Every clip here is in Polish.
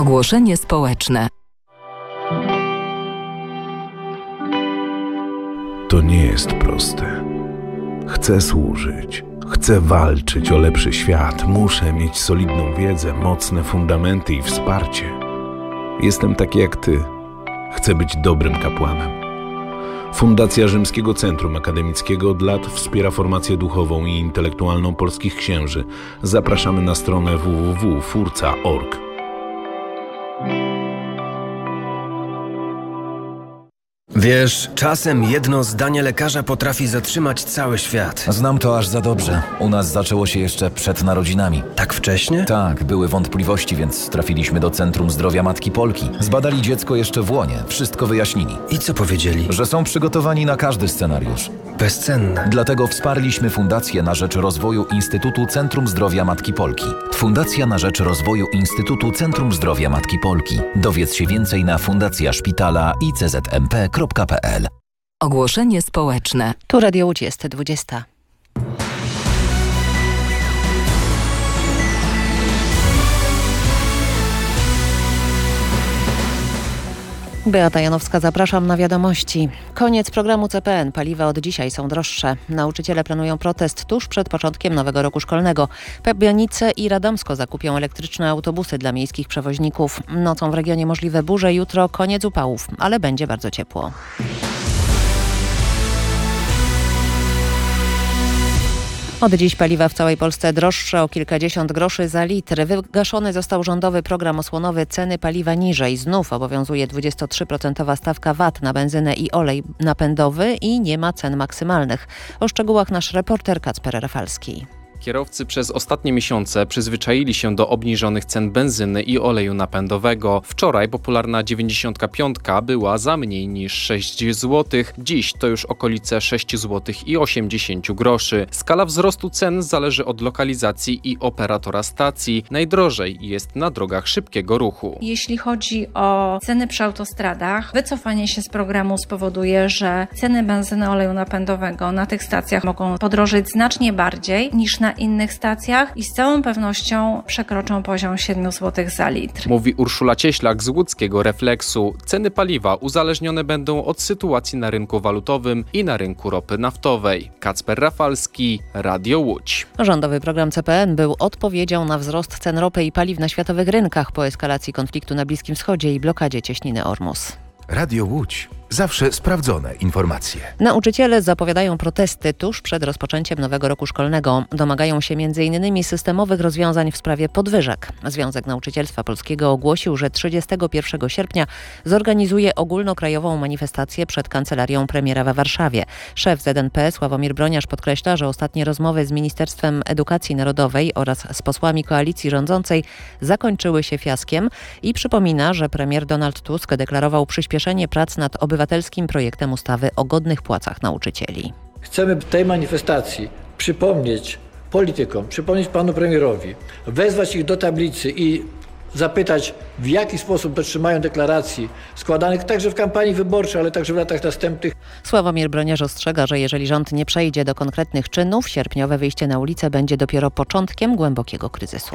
Ogłoszenie społeczne. To nie jest proste. Chcę służyć. Chcę walczyć o lepszy świat. Muszę mieć solidną wiedzę, mocne fundamenty i wsparcie. Jestem taki jak ty. Chcę być dobrym kapłanem. Fundacja Rzymskiego Centrum Akademickiego od lat wspiera formację duchową i intelektualną polskich księży. Zapraszamy na stronę www.furca.org. Wiesz, czasem jedno zdanie lekarza potrafi zatrzymać cały świat. Znam to aż za dobrze. U nas zaczęło się jeszcze przed narodzinami. Tak wcześnie? Tak, były wątpliwości, więc trafiliśmy do Centrum Zdrowia Matki Polki. Zbadali dziecko jeszcze w łonie, wszystko wyjaśnili. I co powiedzieli? Że są przygotowani na każdy scenariusz. Bezcenne. Dlatego wsparliśmy Fundację na rzecz rozwoju Instytutu Centrum Zdrowia Matki Polki. Fundacja na rzecz rozwoju Instytutu Centrum Zdrowia Matki Polki. Dowiedz się więcej na fundacjaszpitala iczmp.pl. Ogłoszenie społeczne. Tu Radio Łódź, jest 20. Beata Janowska, zapraszam na wiadomości. Koniec programu CPN. Paliwa od dzisiaj są droższe. Nauczyciele planują protest tuż przed początkiem nowego roku szkolnego. Pabianice i Radomsko zakupią elektryczne autobusy dla miejskich przewoźników. Nocą w regionie możliwe burze, jutro koniec upałów, ale będzie bardzo ciepło. Od dziś paliwa w całej Polsce droższe o kilkadziesiąt groszy za litr. Wygaszony został rządowy program osłonowy Ceny paliwa niżej. Znów obowiązuje 23% stawka VAT na benzynę i olej napędowy i nie ma cen maksymalnych. O szczegółach nasz reporter Kacper Rafalski. Kierowcy przez ostatnie miesiące przyzwyczaili się do obniżonych cen benzyny i oleju napędowego. Wczoraj popularna 95 była za mniej niż 6 zł. Dziś to już okolice 6 zł i 80 groszy. Skala wzrostu cen zależy od lokalizacji i operatora stacji. Najdrożej jest na drogach szybkiego ruchu. Jeśli chodzi o ceny przy autostradach, wycofanie się z programu spowoduje, że ceny benzyny, oleju napędowego na tych stacjach mogą podrożeć znacznie bardziej niż na innych stacjach i z całą pewnością przekroczą poziom 7 zł za litr. Mówi Urszula Cieślak z łódzkiego Refleksu. Ceny paliwa uzależnione będą od sytuacji na rynku walutowym i na rynku ropy naftowej. Kacper Rafalski, Radio Łódź. Rządowy program CPN był odpowiedzią na wzrost cen ropy i paliw na światowych rynkach po eskalacji konfliktu na Bliskim Wschodzie i blokadzie cieśniny Ormus. Radio Łódź. Zawsze sprawdzone informacje. Nauczyciele zapowiadają protesty tuż przed rozpoczęciem nowego roku szkolnego. Domagają się m.in. systemowych rozwiązań w sprawie podwyżek. Związek Nauczycielstwa Polskiego ogłosił, że 31 sierpnia zorganizuje ogólnokrajową manifestację przed kancelarią premiera we Warszawie. Szef ZNP Sławomir Broniarz podkreśla, że ostatnie rozmowy z Ministerstwem Edukacji Narodowej oraz z posłami koalicji rządzącej zakończyły się fiaskiem i przypomina, że premier Donald Tusk deklarował przyspieszenie prac nad obywatelskim projektem ustawy o godnych płacach nauczycieli. Chcemy w tej manifestacji przypomnieć politykom, przypomnieć panu premierowi, wezwać ich do tablicy i zapytać, w jaki sposób dotrzymają deklaracji składanych także w kampanii wyborczej, ale także w latach następnych. Sławomir Broniarz ostrzega, że jeżeli rząd nie przejdzie do konkretnych czynów, sierpniowe wyjście na ulicę będzie dopiero początkiem głębokiego kryzysu.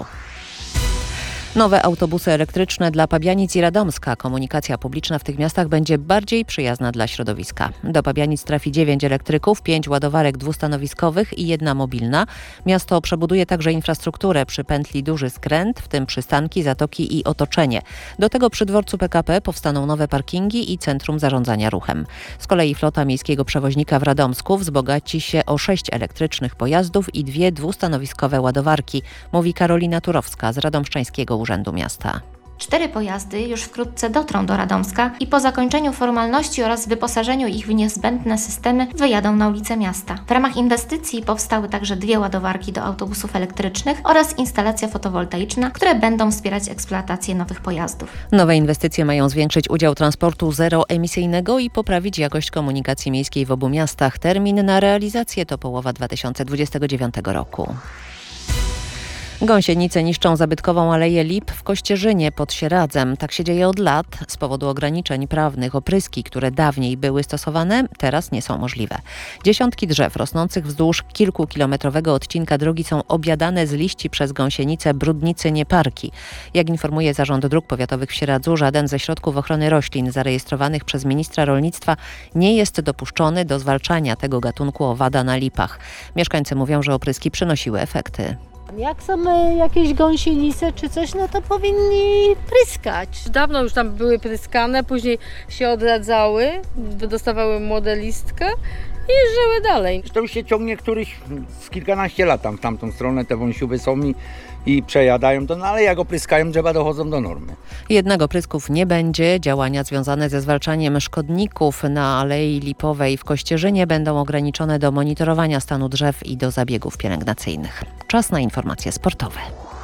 Nowe autobusy elektryczne dla Pabianic i Radomska. Komunikacja publiczna w tych miastach będzie bardziej przyjazna dla środowiska. Do Pabianic trafi 9 elektryków, 5 ładowarek dwustanowiskowych i 1 mobilna. Miasto przebuduje także infrastrukturę przy pętli Duży Skręt, w tym przystanki, zatoki i otoczenie. Do tego przy dworcu PKP powstaną nowe parkingi i centrum zarządzania ruchem. Z kolei flota miejskiego przewoźnika w Radomsku wzbogaci się o 6 elektrycznych pojazdów i 2 dwustanowiskowe ładowarki, mówi Karolina Turowska z Radomszczańskiego Urzędu Miasta. 4 pojazdy już wkrótce dotrą do Radomska i po zakończeniu formalności oraz wyposażeniu ich w niezbędne systemy wyjadą na ulice miasta. W ramach inwestycji powstały także 2 ładowarki do autobusów elektrycznych oraz instalacja fotowoltaiczna, które będą wspierać eksploatację nowych pojazdów. Nowe inwestycje mają zwiększyć udział transportu zeroemisyjnego i poprawić jakość komunikacji miejskiej w obu miastach. Termin na realizację to połowa 2029 roku. Gąsienice niszczą zabytkową Aleję Lip w Kościerzynie pod Sieradzem. Tak się dzieje od lat. Z powodu ograniczeń prawnych opryski, które dawniej były stosowane, teraz nie są możliwe. Dziesiątki drzew rosnących wzdłuż kilkukilometrowego odcinka drogi są objadane z liści przez gąsienice brudnicy nieparki. Jak informuje Zarząd Dróg Powiatowych w Sieradzu, żaden ze środków ochrony roślin zarejestrowanych przez ministra rolnictwa nie jest dopuszczony do zwalczania tego gatunku owada na lipach. Mieszkańcy mówią, że opryski przynosiły efekty. Jak są jakieś gąsienice czy coś, no to powinni pryskać. Dawno już tam były pryskane, później się odradzały, dostawały młode listka i żyły dalej. To już się ciągnie któryś z kilkanaście lat tam w tamtą stronę, te wąsiuby są i przejadają to, no ale jak opryskają, drzewa dochodzą do normy. Jednak oprysków nie będzie. Działania związane ze zwalczaniem szkodników na Alei Lipowej w Kościerzynie będą ograniczone do monitorowania stanu drzew i do zabiegów pielęgnacyjnych. Czas na informacje sportowe.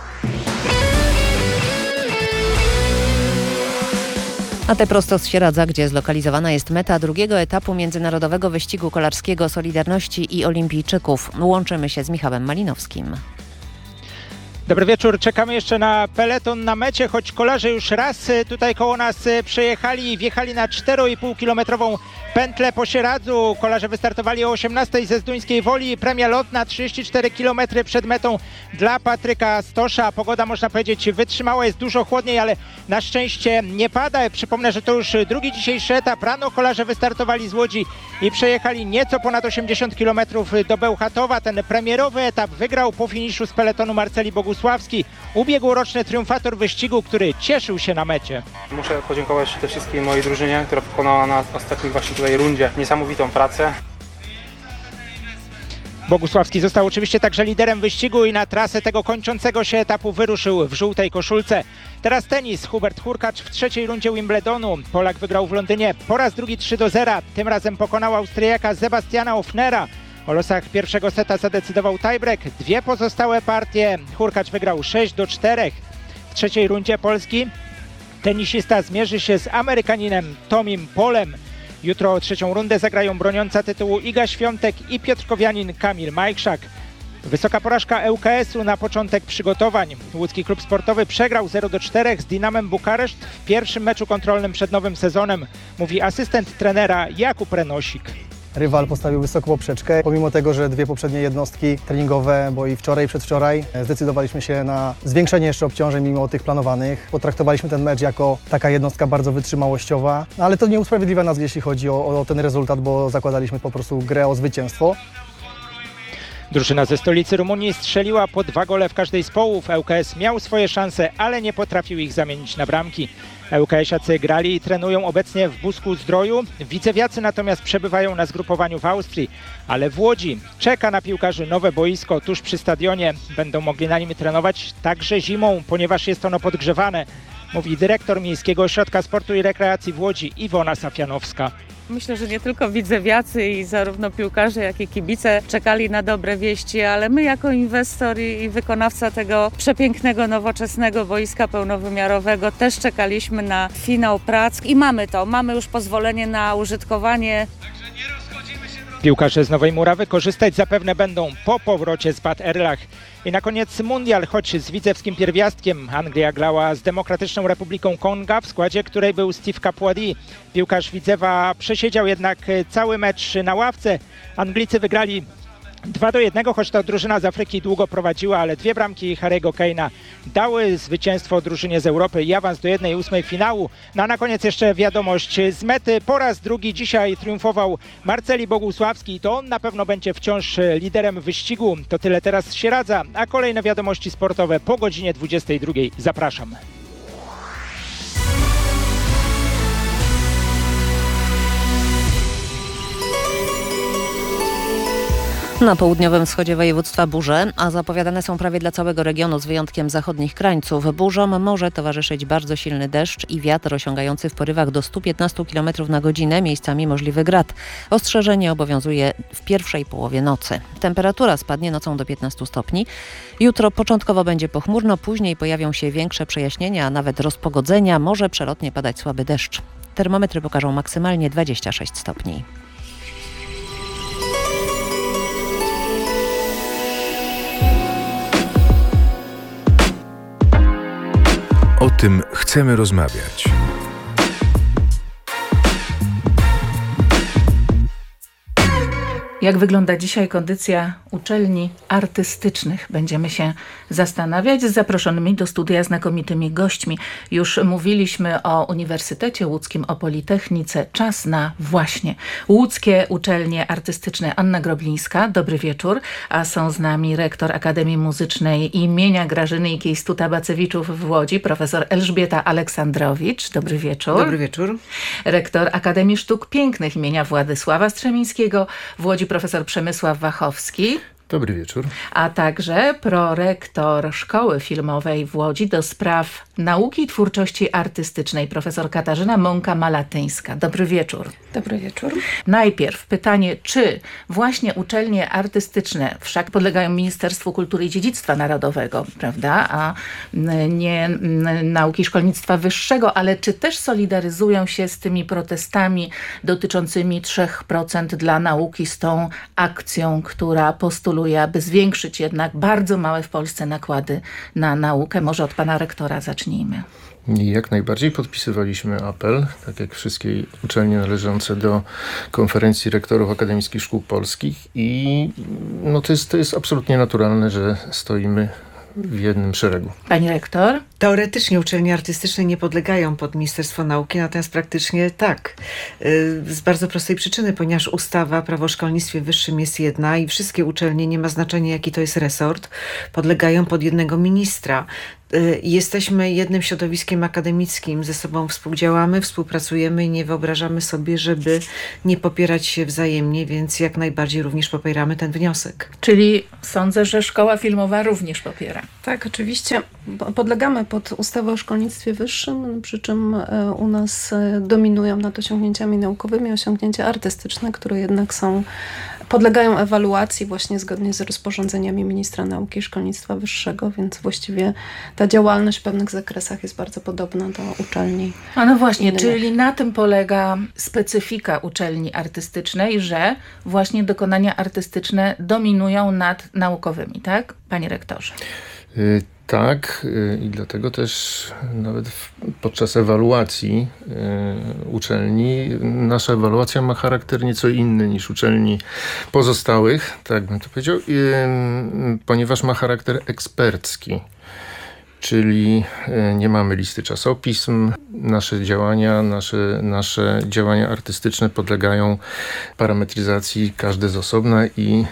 A te prosto z Sieradza, gdzie zlokalizowana jest meta drugiego etapu międzynarodowego wyścigu kolarskiego Solidarności i Olimpijczyków. Łączymy się z Michałem Malinowskim. Dobry wieczór, czekamy jeszcze na peleton na mecie, choć kolarze już raz tutaj koło nas przejechali i wjechali na 4,5-kilometrową pętlę po Sieradzu. Kolarze wystartowali o 18 ze Zduńskiej Woli. Premia lotna 34 km przed metą dla Patryka Stosza. Pogoda, można powiedzieć, wytrzymała, jest dużo chłodniej, ale na szczęście nie pada. Przypomnę, że to już drugi dzisiejszy etap. Rano kolarze wystartowali z Łodzi i przejechali nieco ponad 80 km do Bełchatowa. Ten premierowy etap wygrał po finiszu z peletonu Marceli Bogusławski, ubiegłoroczny triumfator wyścigu, który cieszył się na mecie. Muszę podziękować przede wszystkim mojej drużynie, która wykonała na ostatnim właśnie tutaj rundzie niesamowitą pracę. Bogusławski został oczywiście także liderem wyścigu i na trasę tego kończącego się etapu wyruszył w żółtej koszulce. Teraz tenis. Hubert Hurkacz w trzeciej rundzie Wimbledonu. Polak wygrał w Londynie po raz drugi 3-0. Tym razem pokonał Austriaka Sebastiana Ofnera. O losach pierwszego seta zadecydował tiebreak. Dwie pozostałe partie Hurkacz wygrał 6-4. W trzeciej rundzie Polski tenisista zmierzy się z Amerykaninem Tomim Polem. Jutro trzecią rundę zagrają broniąca tytułu Iga Świątek i piotrkowianin Kamil Majchrzak. Wysoka porażka ŁKS-u na początek przygotowań. Łódzki klub sportowy przegrał 0-4 z Dinamem Bukareszt w pierwszym meczu kontrolnym przed nowym sezonem, mówi asystent trenera Jakub Renosik. Rywal postawił wysoką poprzeczkę. Pomimo tego, że dwie poprzednie jednostki treningowe, bo i wczoraj, i przedwczoraj, zdecydowaliśmy się na zwiększenie jeszcze obciążeń mimo tych planowanych. Potraktowaliśmy ten mecz jako taka jednostka bardzo wytrzymałościowa, ale to nie usprawiedliwia nas, jeśli chodzi o ten rezultat, bo zakładaliśmy po prostu grę o zwycięstwo. Drużyna ze stolicy Rumunii strzeliła po 2 gole w każdej z połów. ŁKS miał swoje szanse, ale nie potrafił ich zamienić na bramki. ŁKS-iacy grali i trenują obecnie w Busku-Zdroju. Widzewiacy natomiast przebywają na zgrupowaniu w Austrii. Ale w Łodzi czeka na piłkarzy nowe boisko tuż przy stadionie. Będą mogli na nim trenować także zimą, ponieważ jest ono podgrzewane, mówi dyrektor Miejskiego Ośrodka Sportu i Rekreacji w Łodzi Iwona Safianowska. Myślę, że nie tylko widzewiacy i zarówno piłkarze, jak i kibice czekali na dobre wieści, ale my jako inwestor i wykonawca tego przepięknego, nowoczesnego boiska pełnowymiarowego też czekaliśmy na finał prac i mamy to. Mamy już pozwolenie na użytkowanie. Piłkarze z Nowej Murawy korzystać zapewne będą po powrocie z Bad Erlach. I na koniec mundial, choć z widzewskim pierwiastkiem. Anglia grała z Demokratyczną Republiką Konga, w składzie której był Steve Capuadi. Piłkarz Widzewa przesiedział jednak cały mecz na ławce. Anglicy wygrali 2-1, choć ta drużyna z Afryki długo prowadziła, ale dwie bramki Harry'ego Kane'a dały zwycięstwo drużynie z Europy i awans do 1/8 finału. No a na koniec jeszcze wiadomość z mety. Po raz drugi dzisiaj triumfował Marceli Bogusławski. To on na pewno będzie wciąż liderem wyścigu. To tyle teraz z Sieradza, a kolejne wiadomości sportowe po godzinie 22. Zapraszam. Na południowym wschodzie województwa burze, a zapowiadane są prawie dla całego regionu z wyjątkiem zachodnich krańców. Burzom może towarzyszyć bardzo silny deszcz i wiatr osiągający w porywach do 115 km na godzinę, miejscami możliwy grad. Ostrzeżenie obowiązuje w pierwszej połowie nocy. Temperatura spadnie nocą do 15 stopni. Jutro początkowo będzie pochmurno, później pojawią się większe przejaśnienia, a nawet rozpogodzenia. Może przelotnie padać słaby deszcz. Termometry pokażą maksymalnie 26 stopni. O tym chcemy rozmawiać. Jak wygląda dzisiaj kondycja uczelni artystycznych? Będziemy się zastanawiać z zaproszonymi do studia znakomitymi gośćmi. Już mówiliśmy o Uniwersytecie Łódzkim, o Politechnice. Czas na właśnie łódzkie uczelnie artystyczne. Anna Groblińska, dobry wieczór. A są z nami rektor Akademii Muzycznej imienia Grażyny i Kejstuta-Bacewiczów w Łodzi, profesor Elżbieta Aleksandrowicz. Dobry wieczór. Dobry wieczór. Rektor Akademii Sztuk Pięknych imienia Władysława Strzemińskiego w Łodzi, profesor Przemysław Wachowski. Dobry wieczór. A także prorektor Szkoły Filmowej w Łodzi do spraw nauki i twórczości artystycznej, profesor Katarzyna Mąka-Malatyńska. Dobry wieczór. Dobry wieczór. Najpierw pytanie, czy właśnie uczelnie artystyczne wszak podlegają Ministerstwu Kultury i Dziedzictwa Narodowego, prawda, a nie Nauki i Szkolnictwa Wyższego, ale czy też solidaryzują się z tymi protestami dotyczącymi 3% dla nauki, z tą akcją, która postuluje, aby zwiększyć jednak bardzo małe w Polsce nakłady na naukę? Może od pana rektora zacznijmy. Jak najbardziej podpisywaliśmy apel, tak jak wszystkie uczelnie należące do Konferencji Rektorów Akademickich Szkół Polskich i to jest absolutnie naturalne, że stoimy w jednym szeregu. Pani rektor? Teoretycznie uczelnie artystyczne nie podlegają pod Ministerstwo Nauki, natomiast praktycznie tak. Z bardzo prostej przyczyny, ponieważ ustawa Prawo o szkolnictwie wyższym jest jedna i wszystkie uczelnie, nie ma znaczenia jaki to jest resort, podlegają pod jednego ministra. Jesteśmy jednym środowiskiem akademickim, ze sobą współdziałamy, współpracujemy i nie wyobrażamy sobie, żeby nie popierać się wzajemnie, więc jak najbardziej również popieramy ten wniosek. Czyli sądzę, że Szkoła Filmowa również popiera. Tak, oczywiście. Podlegamy pod ustawę o szkolnictwie wyższym, przy czym u nas dominują nad osiągnięciami naukowymi osiągnięcia artystyczne, które jednak podlegają ewaluacji właśnie zgodnie z rozporządzeniami ministra nauki i szkolnictwa wyższego, więc właściwie ta działalność w pewnych zakresach jest bardzo podobna do uczelni. A no właśnie, czyli na tym polega specyfika uczelni artystycznej, że właśnie dokonania artystyczne dominują nad naukowymi, tak? Panie rektorze. Tak, i dlatego też nawet podczas ewaluacji uczelni nasza ewaluacja ma charakter nieco inny niż uczelni pozostałych, tak bym to powiedział, ponieważ ma charakter ekspercki. Czyli nie mamy listy czasopism, nasze działania artystyczne podlegają parametryzacji każde z osobna i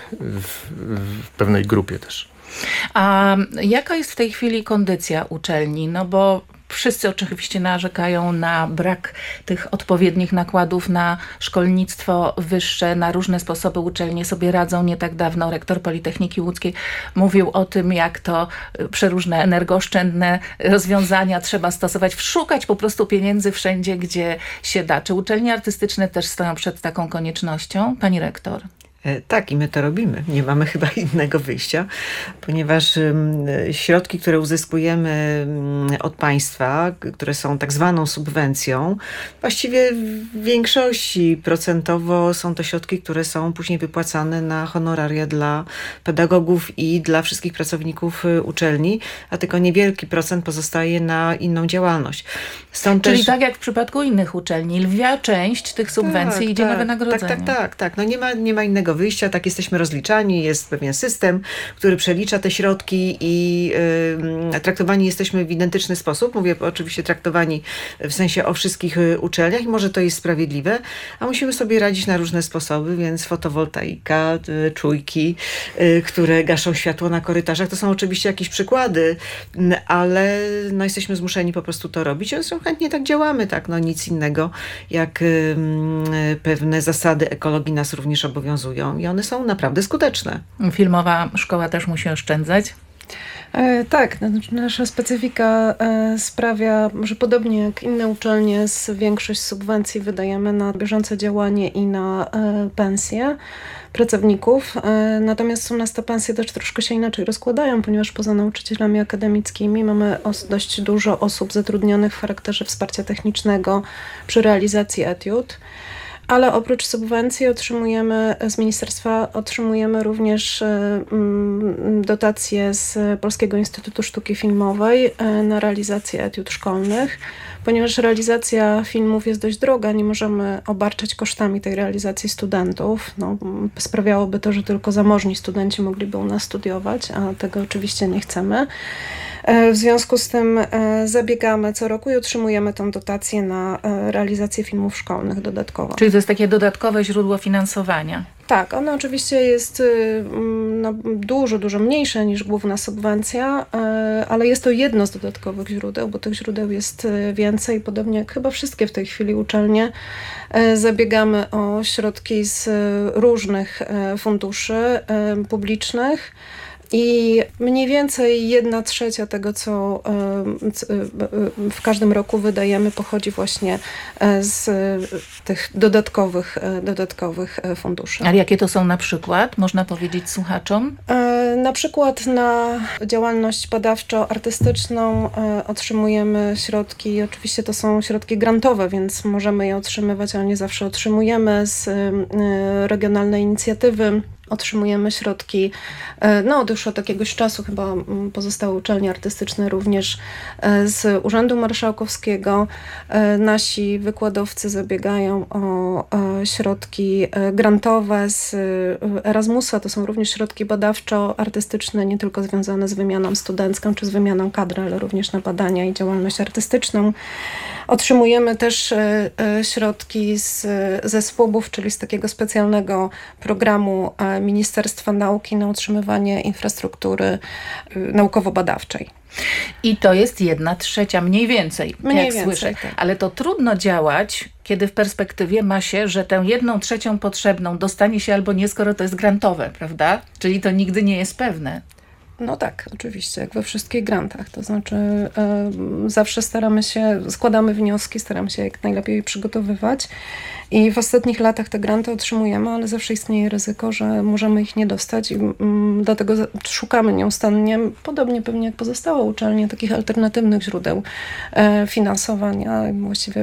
w pewnej grupie też. A jaka jest w tej chwili kondycja uczelni? No bo wszyscy oczywiście narzekają na brak tych odpowiednich nakładów na szkolnictwo wyższe, na różne sposoby uczelnie sobie radzą. Nie tak dawno rektor Politechniki Łódzkiej mówił o tym, jak to przeróżne energooszczędne rozwiązania trzeba stosować, szukać po prostu pieniędzy wszędzie, gdzie się da. Czy uczelnie artystyczne też stoją przed taką koniecznością? Pani rektor. Tak, i my to robimy. Nie mamy chyba innego wyjścia, ponieważ środki, które uzyskujemy od państwa, które są tak zwaną subwencją, właściwie w większości procentowo są to środki, które są później wypłacane na honoraria dla pedagogów i dla wszystkich pracowników uczelni, a tylko niewielki procent pozostaje na inną działalność. Czyli tak jak w przypadku innych uczelni, lwia część tych subwencji idzie na wynagrodzenie. Tak. No nie ma innego wyjścia, tak jesteśmy rozliczani, jest pewien system, który przelicza te środki i traktowani jesteśmy w identyczny sposób. Mówię oczywiście traktowani w sensie o wszystkich uczelniach i może to jest sprawiedliwe, a musimy sobie radzić na różne sposoby, więc fotowoltaika, czujki, które gaszą światło na korytarzach, to są oczywiście jakieś przykłady, ale no jesteśmy zmuszeni po prostu to robić. Zresztą chętnie tak działamy, tak, no nic innego jak pewne zasady ekologii nas również obowiązują i one są naprawdę skuteczne. Filmowa szkoła też musi oszczędzać? Tak, nasza specyfika sprawia, że podobnie jak inne uczelnie, większość subwencji wydajemy na bieżące działanie i na pensje pracowników. Natomiast u nas te pensje też troszkę się inaczej rozkładają, ponieważ poza nauczycielami akademickimi mamy dość dużo osób zatrudnionych w charakterze wsparcia technicznego przy realizacji etiud. Ale oprócz subwencji z ministerstwa otrzymujemy również dotacje z Polskiego Instytutu Sztuki Filmowej na realizację etiud szkolnych. Ponieważ realizacja filmów jest dość droga, nie możemy obarczać kosztami tej realizacji studentów. Sprawiałoby to, że tylko zamożni studenci mogliby u nas studiować, a tego oczywiście nie chcemy. W związku z tym zabiegamy co roku i otrzymujemy tę dotację na realizację filmów szkolnych dodatkowo. Czyli to jest takie dodatkowe źródło finansowania? Tak, ono oczywiście jest dużo mniejsze niż główna subwencja, ale jest to jedno z dodatkowych źródeł, bo tych źródeł jest więcej. Podobnie jak chyba wszystkie w tej chwili uczelnie, zabiegamy o środki z różnych funduszy publicznych. I mniej więcej 1/3 tego, co w każdym roku wydajemy, pochodzi właśnie z tych dodatkowych funduszy. Ale jakie to są na przykład? Można powiedzieć słuchaczom? Na przykład na działalność badawczo-artystyczną otrzymujemy środki, oczywiście to są środki grantowe, więc możemy je otrzymywać, ale nie zawsze otrzymujemy z regionalnej inicjatywy. Otrzymujemy środki, już od jakiegoś czasu chyba pozostałe uczelnie artystyczne również z Urzędu Marszałkowskiego. Nasi wykładowcy zabiegają o środki grantowe z Erasmusa. To są również środki badawczo-artystyczne, nie tylko związane z wymianą studencką czy z wymianą kadry, ale również na badania i działalność artystyczną. Otrzymujemy też środki ze SWOB-ów, czyli z takiego specjalnego programu Ministerstwa Nauki na utrzymywanie infrastruktury naukowo-badawczej. I to jest 1/3 mniej więcej, jak słyszę. Tak. Ale to trudno działać, kiedy w perspektywie ma się, że tę 1/3 potrzebną dostanie się albo nie, skoro to jest grantowe, prawda? Czyli to nigdy nie jest pewne. No tak, oczywiście, jak we wszystkich grantach. To znaczy zawsze składamy wnioski, staramy się jak najlepiej je przygotowywać i w ostatnich latach te granty otrzymujemy, ale zawsze istnieje ryzyko, że możemy ich nie dostać i dlatego szukamy nieustannie, podobnie pewnie jak pozostałe uczelnie, takich alternatywnych źródeł finansowania. Właściwie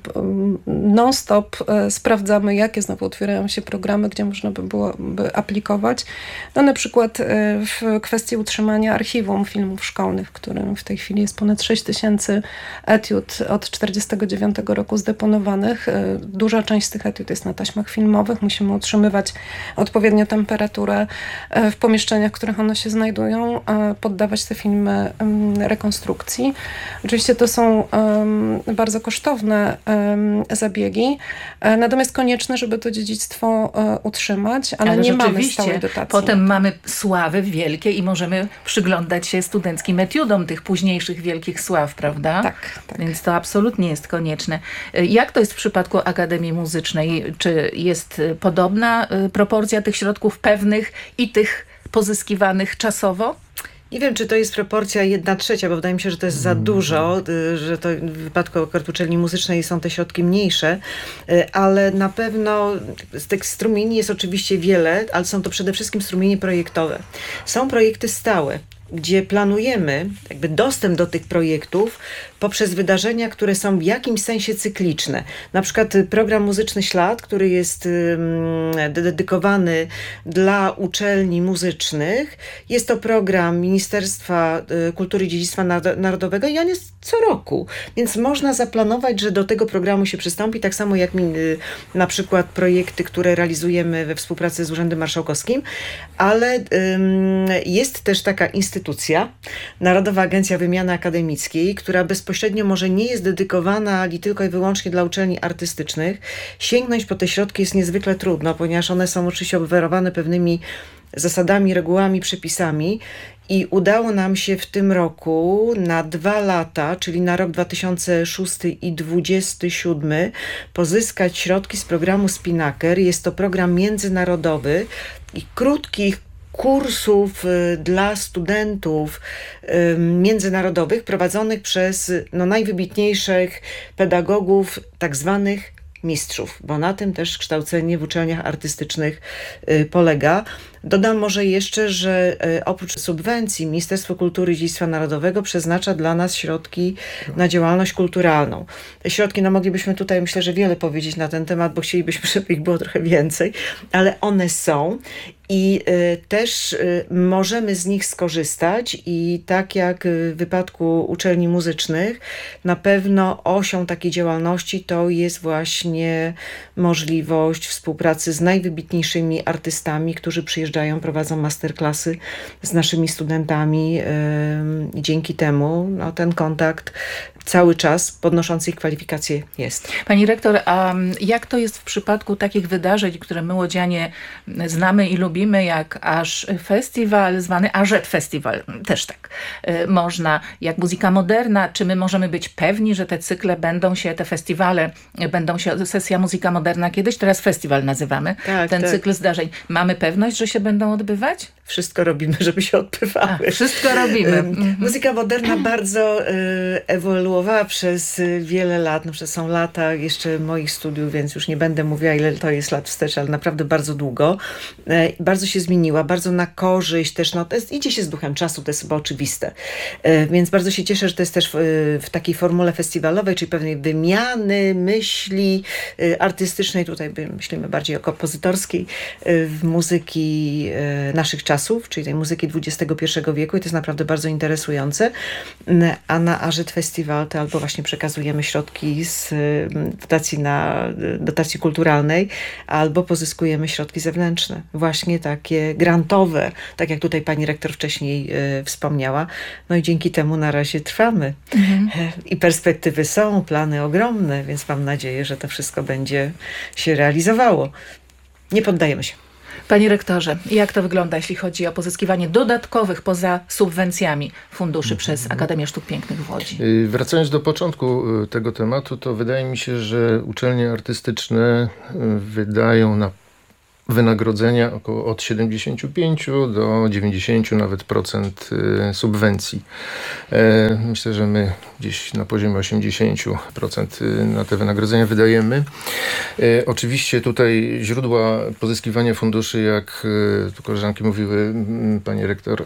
non-stop sprawdzamy, jakie znowu otwierają się programy, gdzie można by było aplikować. Na przykład w kwestii utrzymania archiwum filmów szkolnych, w którym w tej chwili jest ponad 6000 etiud od 1949 roku zdeponowanych. Duża część z tych etiud jest na taśmach filmowych. Musimy utrzymywać odpowiednią temperaturę w pomieszczeniach, w których one się znajdują, poddawać te filmy rekonstrukcji. Oczywiście to są bardzo kosztowne zabiegi, natomiast konieczne, żeby to dziedzictwo utrzymać, ale nie mamy stałej dotacji. Potem mamy sławy wielkie i możemy przyglądać się studenckim etiudom tych późniejszych wielkich sław, prawda? Tak. Więc to absolutnie jest konieczne. Jak to jest w przypadku Akademii Muzycznej? Czy jest podobna proporcja tych środków pewnych i tych pozyskiwanych czasowo? Nie wiem, czy to jest proporcja 1/3, bo wydaje mi się, że to jest za dużo, że to w wypadku akurat uczelni muzycznej są te środki mniejsze, ale na pewno z tych strumieni jest oczywiście wiele, ale są to przede wszystkim strumienie projektowe. Są projekty stałe, gdzie planujemy jakby dostęp do tych projektów poprzez wydarzenia, które są w jakimś sensie cykliczne. Na przykład program Muzyczny Ślad, który jest dedykowany dla uczelni muzycznych. Jest to program Ministerstwa Kultury i Dziedzictwa Narodowego i on jest co roku. Więc można zaplanować, że do tego programu się przystąpi, tak samo jak na przykład projekty, które realizujemy we współpracy z Urzędem Marszałkowskim, ale jest też taka instytucja, Narodowa Agencja Wymiany Akademickiej, która bezpośrednio może nie jest dedykowana tylko i wyłącznie dla uczelni artystycznych. Sięgnąć po te środki jest niezwykle trudno, ponieważ one są oczywiście obwarowane pewnymi zasadami, regułami, przepisami i udało nam się w tym roku na 2 lata, czyli na rok 2006 i 2027 pozyskać środki z programu Spinnaker. Jest to program międzynarodowy i krótkich kursów dla studentów międzynarodowych prowadzonych przez najwybitniejszych pedagogów tak zwanych mistrzów, bo na tym też kształcenie w uczelniach artystycznych polega. Dodam może jeszcze, że oprócz subwencji Ministerstwo Kultury i Dziedzictwa Narodowego przeznacza dla nas środki na działalność kulturalną. Te środki, moglibyśmy tutaj myślę, że wiele powiedzieć na ten temat, bo chcielibyśmy, żeby ich było trochę więcej, ale one są i też możemy z nich skorzystać i tak jak w wypadku uczelni muzycznych, na pewno osią takiej działalności to jest właśnie możliwość współpracy z najwybitniejszymi artystami, którzy przyjeżdżają, prowadzą masterclassy z naszymi studentami i dzięki temu ten kontakt cały czas podnoszący ich kwalifikacje jest. Pani rektor, a jak to jest w przypadku takich wydarzeń, które my łodzianie znamy i lubimy, jak Aż Festiwal, zwany Ażet Festiwal, też tak można, jak muzyka moderna, czy my możemy być pewni, że te cykle te festiwale sesja muzyka moderna kiedyś, teraz festiwal nazywamy, ten cykl zdarzeń. Mamy pewność, że się będą odbywać? Wszystko robimy, żeby się odbywały. Wszystko robimy. Muzyka moderna bardzo ewoluowała przez wiele lat. Są lata jeszcze moich studiów, więc już nie będę mówiła, ile to jest lat wstecz, ale naprawdę bardzo długo. Bardzo się zmieniła, bardzo na korzyść też. Idzie się z duchem czasu, to jest chyba oczywiste. Więc bardzo się cieszę, że to jest też w takiej formule festiwalowej, czyli pewnej wymiany myśli artystycznej. Tutaj myślimy bardziej o kompozytorskiej, w muzyki naszych czasów, czyli tej muzyki XXI wieku i to jest naprawdę bardzo interesujące. A na Ażet Festiwal to albo właśnie przekazujemy środki z dotacji kulturalnej, albo pozyskujemy środki zewnętrzne. Właśnie takie grantowe, tak jak tutaj pani rektor wcześniej wspomniała. I dzięki temu na razie trwamy. I perspektywy są, plany ogromne, więc mam nadzieję, że to wszystko będzie się realizowało. Nie poddajemy się. Panie rektorze, jak to wygląda, jeśli chodzi o pozyskiwanie dodatkowych poza subwencjami funduszy przez Akademię Sztuk Pięknych w Łodzi? Wracając do początku tego tematu, to wydaje mi się, że uczelnie artystyczne wydają na wynagrodzenia około od 75 do 90 nawet procent subwencji. Myślę, że my gdzieś na poziomie 80% na te wynagrodzenia wydajemy. Oczywiście tutaj źródła pozyskiwania funduszy, jak tu koleżanki mówiły, pani rektor,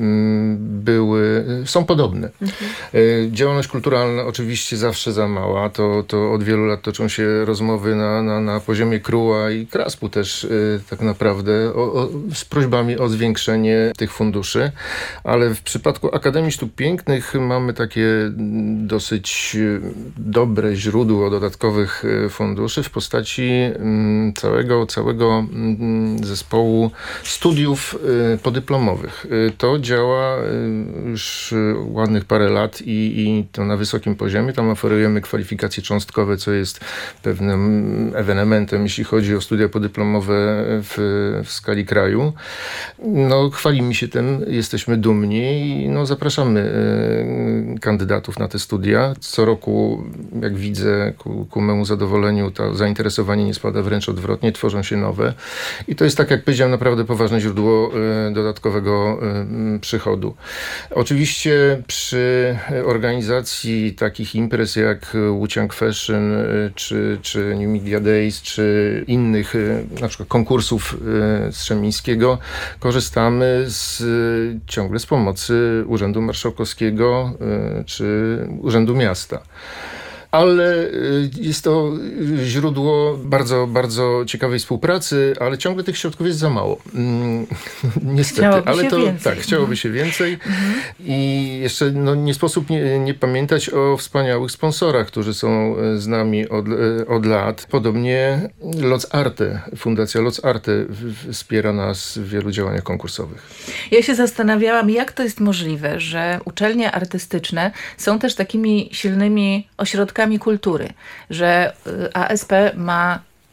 są podobne. Działalność kulturalna oczywiście zawsze za mała. To od wielu lat toczą się rozmowy na poziomie KRUA i KRASP-u też tak naprawdę z prośbami o zwiększenie tych funduszy, ale w przypadku Akademii Sztuk Pięknych mamy takie dosyć dobre źródło dodatkowych funduszy w postaci całego zespołu studiów podyplomowych. To działa już ładnych parę lat i to na wysokim poziomie. Tam oferujemy kwalifikacje cząstkowe, co jest pewnym ewenementem, jeśli chodzi o studia podyplomowe w skali kraju. Chwalimy się tym, jesteśmy dumni i zapraszamy kandydatów na te studia. Co roku, jak widzę, ku memu zadowoleniu to zainteresowanie nie spada, wręcz odwrotnie, tworzą się nowe. I to jest, tak jak powiedziałem, naprawdę poważne źródło dodatkowego przychodu. Oczywiście przy organizacji takich imprez jak Łuciang Fashion, czy New Media Days, czy innych, na przykład konkursów Strzemińskiego, korzystamy ciągle z pomocy Urzędu Marszałkowskiego czy Urzędu Miasta. Ale jest to źródło bardzo, bardzo ciekawej współpracy, ale ciągle tych środków jest za mało. Niestety. Chciałoby się więcej. I jeszcze nie sposób nie pamiętać o wspaniałych sponsorach, którzy są z nami od lat. Podobnie Fundacja Loc Arte wspiera nas w wielu działaniach konkursowych. Ja się zastanawiałam, jak to jest możliwe, że uczelnie artystyczne są też takimi silnymi ośrodkami kultury, że ASP ma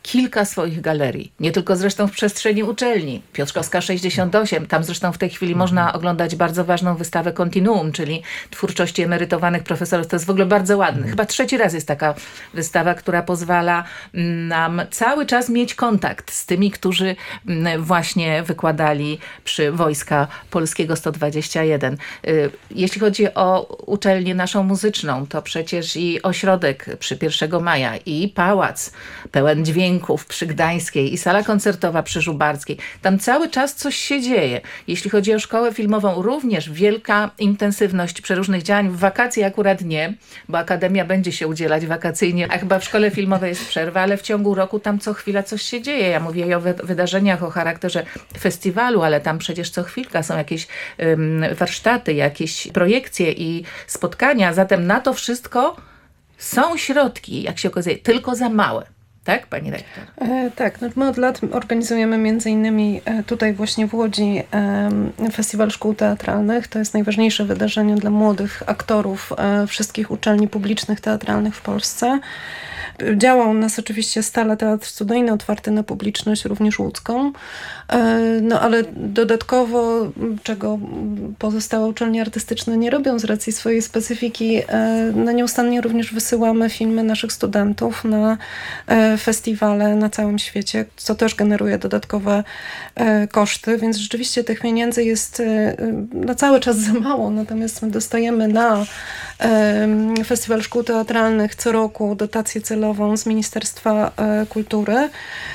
kilka swoich galerii. Nie tylko zresztą w przestrzeni uczelni. Piotrkowska 68, tam zresztą w tej chwili można oglądać bardzo ważną wystawę Continuum, czyli twórczości emerytowanych profesorów. To jest w ogóle bardzo ładne. Chyba 3. raz jest taka wystawa, która pozwala nam cały czas mieć kontakt z tymi, którzy właśnie wykładali przy Wojska Polskiego 121. Jeśli chodzi o uczelnię naszą muzyczną, to przecież i ośrodek przy 1 maja, i pałac pełen dźwięków przy Gdańskiej, i sala koncertowa przy Żubarskiej. Tam cały czas coś się dzieje. Jeśli chodzi o szkołę filmową, również wielka intensywność przeróżnych działań. W wakacje akurat nie, bo Akademia będzie się udzielać wakacyjnie, a chyba w szkole filmowej jest przerwa, ale w ciągu roku tam co chwila coś się dzieje. Ja mówię o wydarzeniach o charakterze festiwalu, ale tam przecież co chwilka są jakieś warsztaty, jakieś projekcje i spotkania. Zatem na to wszystko są środki, jak się okazuje, tylko za małe. Tak, pani rektor? Tak, no my od lat organizujemy między innymi tutaj właśnie w Łodzi Festiwal Szkół Teatralnych. To jest najważniejsze wydarzenie dla młodych aktorów wszystkich uczelni publicznych teatralnych w Polsce. Działa u nas oczywiście stale Teatr Studyjny, otwarty na publiczność, również łódzką. No ale dodatkowo, czego pozostałe uczelnie artystyczne nie robią z racji swojej specyfiki, no nieustannie również wysyłamy filmy naszych studentów na festiwale na całym świecie, co też generuje dodatkowe koszty, więc rzeczywiście tych pieniędzy jest na cały czas za mało, natomiast my dostajemy na Festiwal Szkół Teatralnych co roku dotację celową z Ministerstwa Kultury.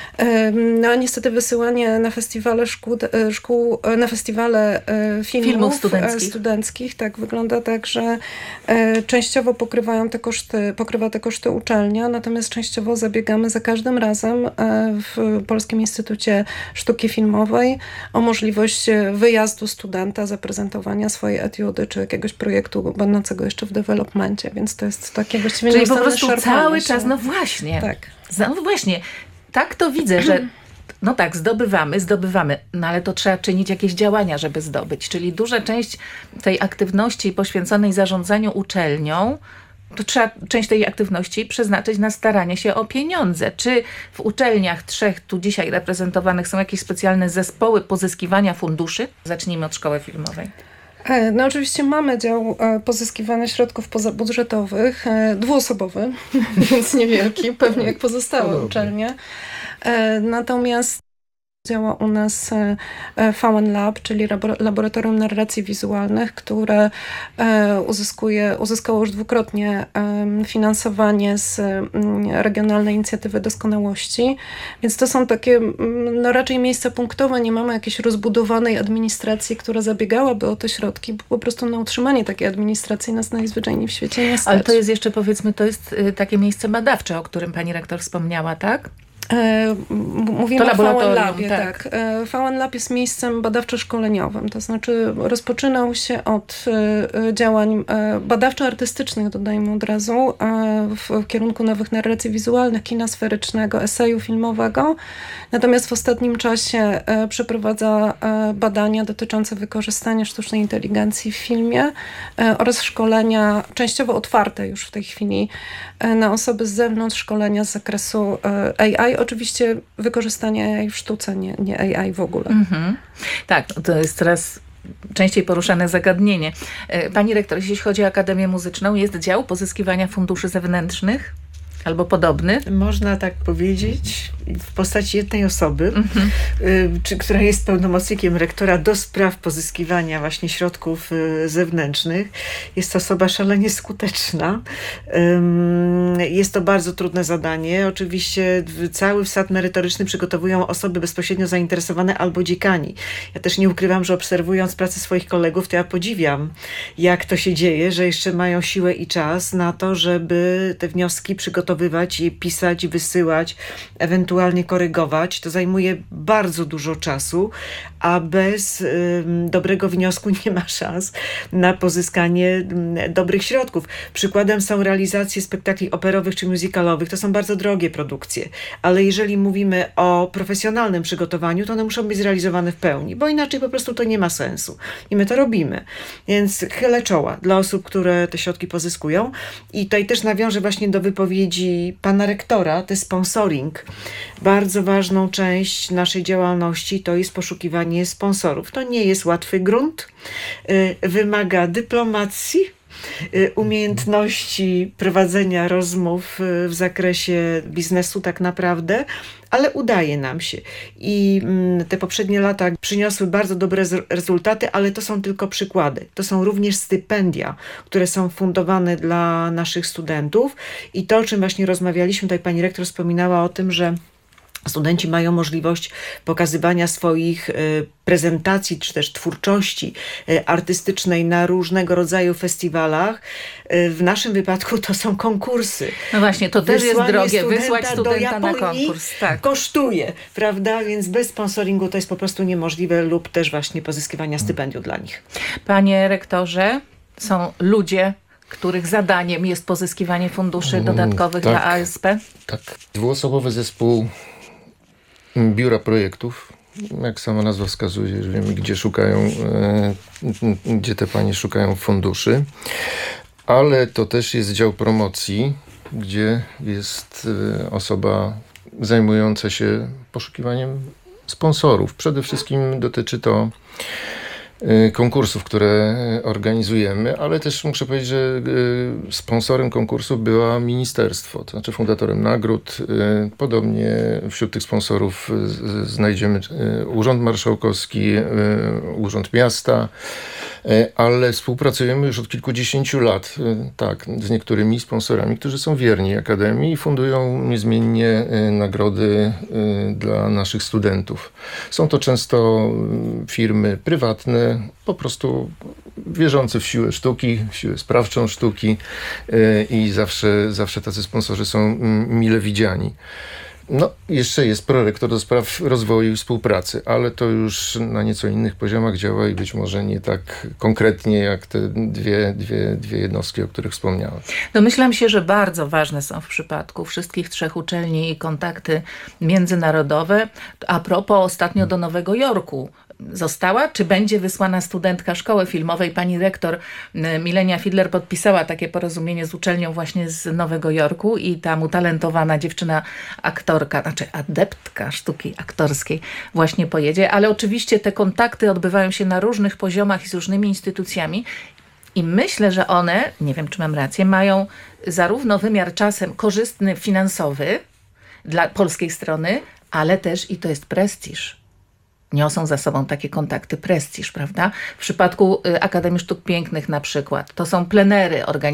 No niestety wysyłanie na festiwale na festiwale filmów studenckich tak wygląda tak, że częściowo pokrywa te koszty uczelnia, natomiast częściowo zabiegamy za każdym razem w Polskim Instytucie Sztuki Filmowej o możliwość wyjazdu studenta, zaprezentowania swojej etiudy czy jakiegoś projektu będącego jeszcze w developmencie, więc to jest takie właściwie czyli po prostu cały się. czas, no właśnie. Tak. No właśnie. Tak to widzę, że no tak, zdobywamy, no ale to trzeba czynić jakieś działania, żeby zdobyć. Czyli duża część tej aktywności poświęconej zarządzaniu uczelnią, to trzeba część tej aktywności przeznaczyć na staranie się o pieniądze. Czy w uczelniach 3 tu dzisiaj reprezentowanych są jakieś specjalne zespoły pozyskiwania funduszy? Zacznijmy od szkoły filmowej. No oczywiście mamy dział pozyskiwania środków pozabudżetowych, 2-osobowy, więc niewielki, pewnie jak pozostałe uczelnie. Natomiast działa u nas VN Lab, czyli Laboratorium Narracji Wizualnych, które uzyskało już 2-krotnie finansowanie z Regionalnej Inicjatywy Doskonałości. Więc to są takie no raczej miejsca punktowe. Nie mamy jakiejś rozbudowanej administracji, która zabiegałaby o te środki, bo po prostu na utrzymanie takiej administracji nas najzwyczajniej w świecie nie stać. Ale to jest jeszcze, powiedzmy, to jest takie miejsce badawcze, o którym pani rektor wspomniała, tak? Mówimy o VN Labie, tak. VN Lab jest miejscem badawczo-szkoleniowym, to znaczy rozpoczynał się od działań badawczo-artystycznych, dodajmy od razu, w kierunku nowych narracji wizualnych, kina sferycznego, eseju filmowego. Natomiast w ostatnim czasie przeprowadza badania dotyczące wykorzystania sztucznej inteligencji w filmie oraz szkolenia częściowo otwarte już w tej chwili na osoby z zewnątrz, szkolenia z zakresu AI. Oczywiście wykorzystanie AI w sztuce, nie AI w ogóle. Tak, to jest teraz częściej poruszane zagadnienie. Pani rektor, jeśli chodzi o Akademię Muzyczną, jest dział pozyskiwania funduszy zewnętrznych? Albo podobny? Można tak powiedzieć, w postaci jednej osoby, która jest pełnomocnikiem rektora do spraw pozyskiwania właśnie środków zewnętrznych. Jest to osoba szalenie skuteczna. Jest to bardzo trudne zadanie. Oczywiście cały wsad merytoryczny przygotowują osoby bezpośrednio zainteresowane albo dziekani. Ja też nie ukrywam, że obserwując pracę swoich kolegów, to ja podziwiam, jak to się dzieje, że jeszcze mają siłę i czas na to, żeby te wnioski przygotowywać i pisać, wysyłać, ewentualnie korygować. To zajmuje bardzo dużo czasu, a bez dobrego wniosku nie ma szans na pozyskanie dobrych środków. Przykładem są realizacje spektakli operowych czy musicalowych. To są bardzo drogie produkcje, ale jeżeli mówimy o profesjonalnym przygotowaniu, to one muszą być zrealizowane w pełni, bo inaczej po prostu to nie ma sensu. I my to robimy. Więc chylę czoła dla osób, które te środki pozyskują. I tutaj też nawiążę właśnie do wypowiedzi wypowiedzi pana rektora, to jest sponsoring. Bardzo ważną część naszej działalności to jest poszukiwanie sponsorów. To nie jest łatwy grunt, wymaga dyplomacji, umiejętności prowadzenia rozmów w zakresie biznesu tak naprawdę, ale udaje nam się. I te poprzednie lata przyniosły bardzo dobre rezultaty, ale to są tylko przykłady. To są również stypendia, które są fundowane dla naszych studentów i to, o czym właśnie rozmawialiśmy, tutaj pani rektor wspominała o tym, że studenci mają możliwość pokazywania swoich prezentacji, czy też twórczości artystycznej na różnego rodzaju festiwalach. W naszym wypadku to są konkursy. No właśnie, to też jest drogie. Wysłać do studenta na Japonii konkurs. Tak. Kosztuje, prawda? Więc bez sponsoringu to jest po prostu niemożliwe lub też właśnie pozyskiwania stypendium dla nich. Panie rektorze, są ludzie, których zadaniem jest pozyskiwanie funduszy dodatkowych dla ASP? Tak. Dwuosobowy zespół biura projektów, jak sama nazwa wskazuje, że wiemy, gdzie szukają, gdzie te panie szukają funduszy, ale to też jest dział promocji, gdzie jest osoba zajmująca się poszukiwaniem sponsorów. Przede wszystkim dotyczy to konkursów, które organizujemy, ale też muszę powiedzieć, że sponsorem konkursu była ministerstwo, to znaczy fundatorem nagród. Podobnie wśród tych sponsorów znajdziemy Urząd Marszałkowski, Urząd Miasta, ale współpracujemy już od kilkudziesięciu lat, tak, z niektórymi sponsorami, którzy są wierni Akademii i fundują niezmiennie nagrody dla naszych studentów. Są to często firmy prywatne, po prostu wierzące w siłę sztuki, w siłę sprawczą sztuki i zawsze tacy sponsorzy są mile widziani. No, jeszcze jest prorektor do spraw rozwoju i współpracy, ale to już na nieco innych poziomach działa i być może nie tak konkretnie jak te dwie jednostki, o których wspomniałem. Domyślam się, że bardzo ważne są w przypadku wszystkich trzech uczelni kontakty międzynarodowe. A propos, ostatnio do Nowego Jorku została, czy będzie wysłana studentka szkoły filmowej? Pani rektor Milenia Fidler podpisała takie porozumienie z uczelnią właśnie z Nowego Jorku i tam utalentowana dziewczyna aktorka, znaczy adeptka sztuki aktorskiej właśnie pojedzie, ale oczywiście te kontakty odbywają się na różnych poziomach i z różnymi instytucjami i myślę, że one, nie wiem czy mam rację, mają zarówno wymiar czasem korzystny finansowy dla polskiej strony, ale też i to jest prestiż. Niosą za sobą takie kontakty prestiż, prawda? W przypadku Akademii Sztuk Pięknych na przykład to są plenery organizowane